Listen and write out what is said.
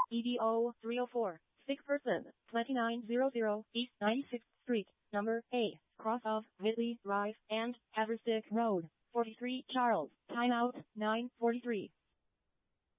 EDO 304. Sick person, 2900 East 96th Street, number A, cross of Whitley Drive and Haverstick Road, 43 Charles. Timeout 9:43.